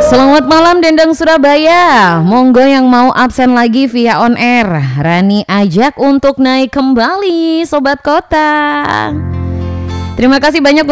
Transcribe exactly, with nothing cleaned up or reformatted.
Selamat malam Dendang Surabaya. Monggo yang mau absen lagi via on air, Rani ajak untuk naik kembali Sobat Kota. Terima kasih banyak